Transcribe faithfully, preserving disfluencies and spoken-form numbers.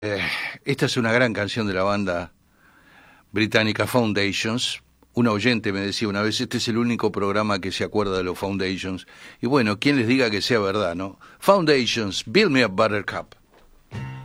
Eh, esta es una gran canción de la banda británica Foundations. Un oyente me decía una vez, este es el único programa que se acuerda de los Foundations. Y bueno, ¿quién les diga que sea verdad, no? Foundations, Build Me a Buttercup.